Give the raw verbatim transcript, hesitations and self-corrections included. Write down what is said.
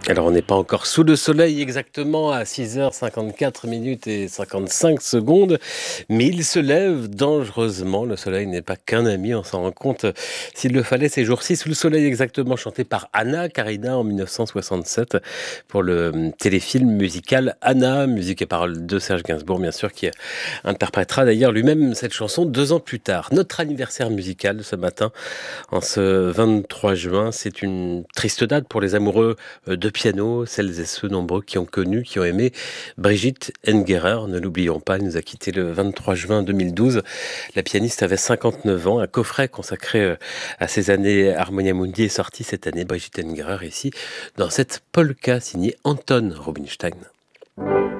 Alors on n'est pas encore sous le soleil exactement à six heures cinquante-quatre minutes et cinquante-cinq secondes, mais il se lève dangereusement. Le soleil n'est pas qu'un ami, on s'en rend compte s'il le fallait ces jours-ci. Sous le soleil exactement, chanté par Anna Karina en mille neuf cent soixante-sept pour le hum, téléfilm musical Anna, musique et paroles de Serge Gainsbourg bien sûr, qui interprétera d'ailleurs lui-même cette chanson deux ans plus tard. Notre anniversaire musical ce matin, en ce vingt-trois juin, c'est une triste date pour les amoureux de piano, celles et ceux nombreux qui ont connu, qui ont aimé Brigitte Engerer. Ne l'oublions pas, elle nous a quittés le vingt-trois juin deux mille douze. La pianiste avait cinquante-neuf ans. Un coffret consacré à ses années Harmonia Mundi est sorti cette année. Brigitte Engerer ici dans cette polka signée Anton Rubinstein.